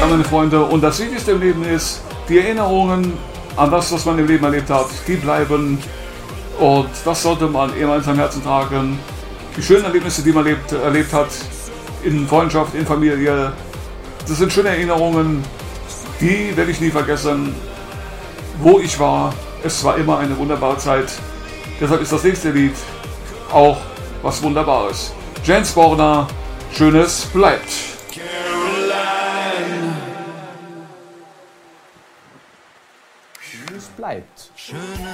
meine Freunde. Und das Wichtigste im Leben ist, die Erinnerungen an das, was man im Leben erlebt hat, die bleiben. Und das sollte man immer in seinem Herzen tragen. Die schönen Erlebnisse, die man erlebt hat, in Freundschaft, in Familie, das sind schöne Erinnerungen, die werde ich nie vergessen. Wo ich war, es war immer eine wunderbare Zeit. Deshalb ist das nächste Lied auch was Wunderbares. Jens Borner, Schönes bleibt. Caroline. Schönes bleibt.